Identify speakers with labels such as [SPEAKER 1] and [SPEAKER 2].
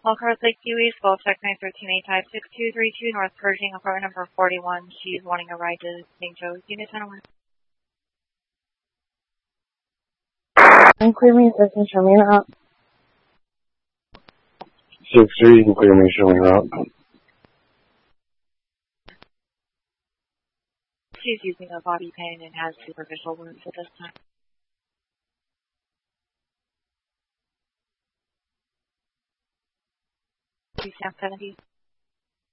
[SPEAKER 1] Walker Lake Kiwis, Gulf Tech 913A type 6232 North Pershing, apartment number 41. She's wanting a ride to St. Joe's. Unit 1001.
[SPEAKER 2] Clear me, assistant, show me out.
[SPEAKER 3] 6-3, you can clear me, show me route.
[SPEAKER 1] She's using a bobby pin and has superficial wounds at this time. Stamp 70.